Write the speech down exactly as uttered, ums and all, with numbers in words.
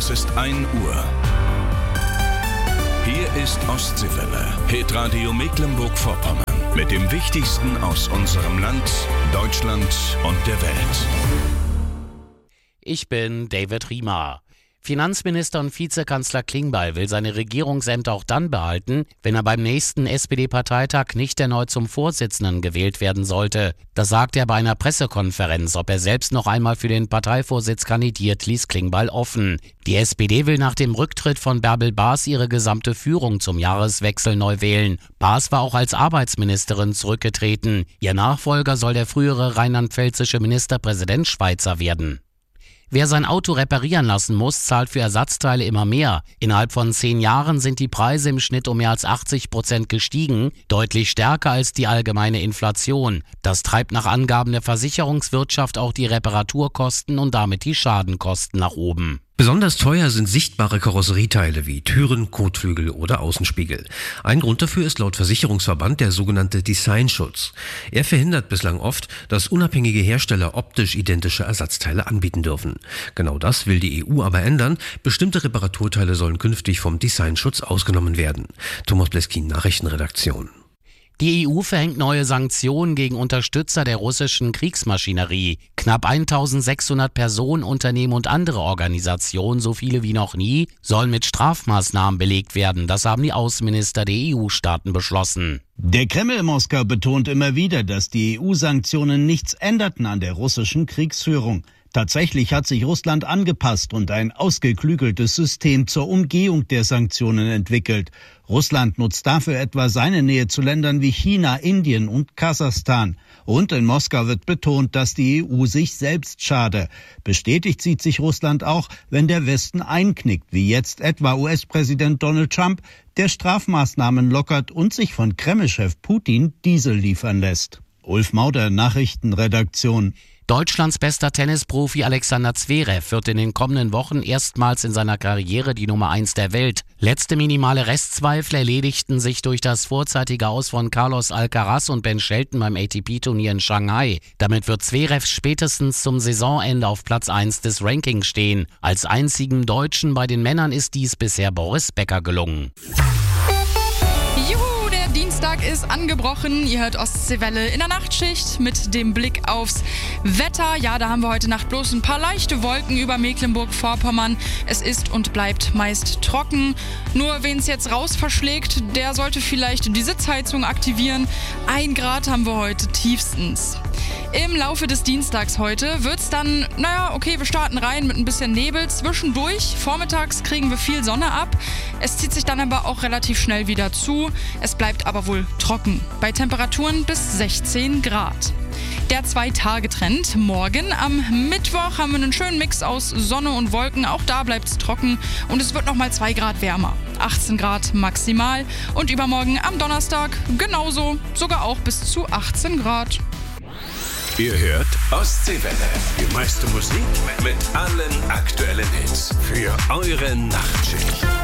Es ist ein Uhr. Hier ist Ostseewelle, Hitradio Mecklenburg-Vorpommern. Mit dem Wichtigsten aus unserem Land, Deutschland und der Welt. Ich bin David Riemer. Finanzminister und Vizekanzler Klingbeil will seine Regierungsämter auch dann behalten, wenn er beim nächsten S P D-Parteitag nicht erneut zum Vorsitzenden gewählt werden sollte. Das sagte er bei einer Pressekonferenz. Ob er selbst noch einmal für den Parteivorsitz kandidiert, ließ Klingbeil offen. Die S P D will nach dem Rücktritt von Bärbel Baas ihre gesamte Führung zum Jahreswechsel neu wählen. Baas war auch als Arbeitsministerin zurückgetreten. Ihr Nachfolger soll der frühere rheinland-pfälzische Ministerpräsident Schweizer werden. Wer sein Auto reparieren lassen muss, zahlt für Ersatzteile immer mehr. Innerhalb von zehn Jahren sind die Preise im Schnitt um mehr als achtzig Prozent gestiegen, deutlich stärker als die allgemeine Inflation. Das treibt nach Angaben der Versicherungswirtschaft auch die Reparaturkosten und damit die Schadenkosten nach oben. Besonders teuer sind sichtbare Karosserieteile wie Türen, Kotflügel oder Außenspiegel. Ein Grund dafür ist laut Versicherungsverband der sogenannte Designschutz. Er verhindert bislang oft, dass unabhängige Hersteller optisch identische Ersatzteile anbieten dürfen. Genau das will die E U aber ändern. Bestimmte Reparaturteile sollen künftig vom Designschutz ausgenommen werden. Thomas Bleskin, Nachrichtenredaktion. Die E U verhängt neue Sanktionen gegen Unterstützer der russischen Kriegsmaschinerie. Knapp eintausendsechshundert Personen, Unternehmen und andere Organisationen, so viele wie noch nie, sollen mit Strafmaßnahmen belegt werden. Das haben die Außenminister der E U-Staaten beschlossen. Der Kreml in Moskau betont immer wieder, dass die E U-Sanktionen nichts änderten an der russischen Kriegsführung. Tatsächlich hat sich Russland angepasst und ein ausgeklügeltes System zur Umgehung der Sanktionen entwickelt. Russland nutzt dafür etwa seine Nähe zu Ländern wie China, Indien und Kasachstan. Und in Moskau wird betont, dass die E U sich selbst schade. Bestätigt sieht sich Russland auch, wenn der Westen einknickt, wie jetzt etwa U S-Präsident Donald Trump, der Strafmaßnahmen lockert und sich von Kreml-Chef Putin Diesel liefern lässt. Ulf Mauder, Nachrichtenredaktion. Deutschlands bester Tennisprofi Alexander Zverev wird in den kommenden Wochen erstmals in seiner Karriere die Nummer eins der Welt. Letzte minimale Restzweifel erledigten sich durch das vorzeitige Aus von Carlos Alcaraz und Ben Shelton beim A T P-Turnier in Shanghai. Damit wird Zverev spätestens zum Saisonende auf Platz eins des Rankings stehen. Als einzigen Deutschen bei den Männern ist dies bisher Boris Becker gelungen. Juhu, der Dienstag ist angebrochen. Ihr hört Ostseewelle in der Nachtschicht mit dem Blick aufs Wetter. Ja, da haben wir heute Nacht bloß ein paar leichte Wolken über Mecklenburg-Vorpommern. Es ist und bleibt meist trocken. Nur wen es jetzt raus verschlägt, der sollte vielleicht die Sitzheizung aktivieren. Ein Grad haben wir heute tiefstens. Im Laufe des Dienstags heute wird's dann, naja, okay, wir starten rein mit ein bisschen Nebel zwischendurch. Vormittags kriegen wir viel Sonne ab. Es zieht sich dann aber auch relativ schnell wieder zu. Es bleibt aber wohl trocken. Bei Temperaturen bis sechzehn Grad. Der Zwei-Tage-Trend. Morgen am Mittwoch haben wir einen schönen Mix aus Sonne und Wolken. Auch da bleibt es trocken und es wird nochmal zwei Grad wärmer. achtzehn Grad maximal. Und übermorgen am Donnerstag genauso, sogar auch bis zu achtzehn Grad. Ihr hört Ostseewelle. Die meiste Musik mit allen aktuellen Hits. Für eure Nachtschicht.